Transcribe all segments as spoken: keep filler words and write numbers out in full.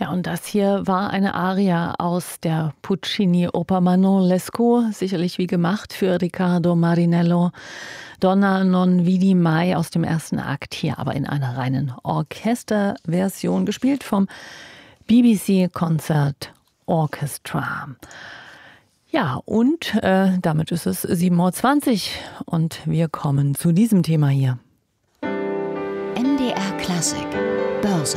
Ja, und das hier war eine Aria aus der Puccini-Oper Manon Lescaut, sicherlich wie gemacht für Riccardo Marinello. Donna non vidi mai aus dem ersten Akt, hier aber in einer reinen Orchesterversion, gespielt vom B B C Concert Orchestra. Ja, und äh, damit ist es sieben Uhr zwanzig und wir kommen zu diesem Thema hier. M D R Klassik Börse.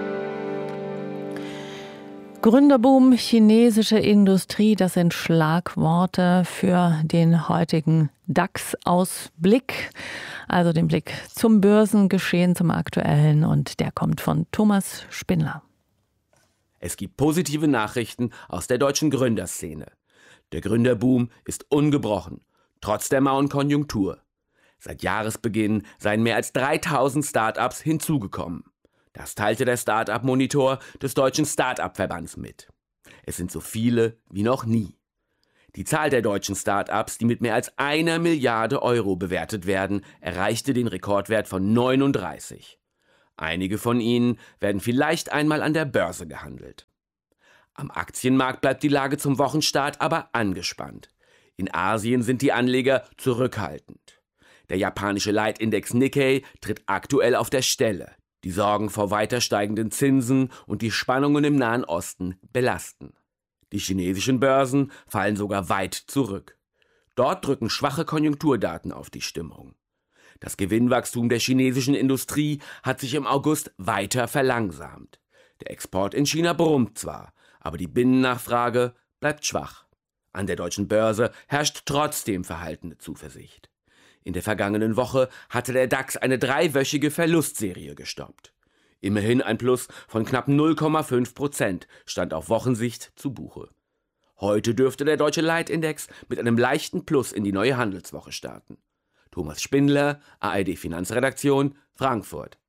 Gründerboom, chinesische Industrie, das sind Schlagworte für den heutigen DAX-Ausblick. Also den Blick zum Börsengeschehen, zum aktuellen, und der kommt von Thomas Spindler. Es gibt positive Nachrichten aus der deutschen Gründerszene. Der Gründerboom ist ungebrochen, trotz der mauen Konjunktur. Seit Jahresbeginn seien mehr als dreitausend Start-ups hinzugekommen. Das teilte der Start-up-Monitor des Deutschen Start-up-Verbands mit. Es sind so viele wie noch nie. Die Zahl der deutschen Start-ups, die mit mehr als einer Milliarde Euro bewertet werden, erreichte den Rekordwert von neununddreißig. Einige von ihnen werden vielleicht einmal an der Börse gehandelt. Am Aktienmarkt bleibt die Lage zum Wochenstart aber angespannt. In Asien sind die Anleger zurückhaltend. Der japanische Leitindex Nikkei tritt aktuell auf der Stelle. Die Sorgen vor weiter steigenden Zinsen und die Spannungen im Nahen Osten belasten. Die chinesischen Börsen fallen sogar weit zurück. Dort drücken schwache Konjunkturdaten auf die Stimmung. Das Gewinnwachstum der chinesischen Industrie hat sich im August weiter verlangsamt. Der Export in China brummt zwar, aber die Binnennachfrage bleibt schwach. An der deutschen Börse herrscht trotzdem verhaltene Zuversicht. In der vergangenen Woche hatte der DAX eine dreiwöchige Verlustserie gestoppt. Immerhin ein Plus von knapp null Komma fünf Prozent stand auf Wochensicht zu Buche. Heute dürfte der deutsche Leitindex mit einem leichten Plus in die neue Handelswoche starten. Thomas Spindler, A R D Finanzredaktion, Frankfurt.